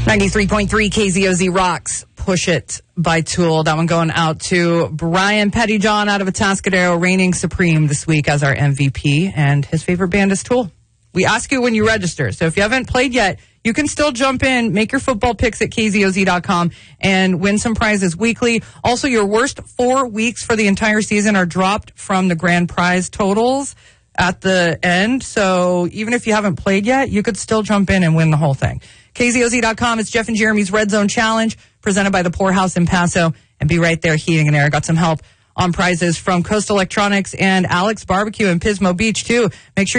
93.3 KZOZ rocks Push It by Tool. That one going out to Brian Pettyjohn out of Atascadero, reigning supreme this week as our MVP, and his favorite band is Tool. We ask you when you register, so if you haven't played yet, you can still jump in, make your football picks at KZOZ.com, and win some prizes weekly. Also, your worst 4 weeks for the entire season are dropped from the grand prize totals at the end. So even if you haven't played yet, you could still jump in and win the whole thing. KZOZ.com. It's Jeff and Jeremy's Red Zone Challenge, presented by the Poorhouse in Paso. And be right there, Heating and Air. Got some help on prizes from Coast Electronics and Alex Barbecue in Pismo Beach, too. Make sure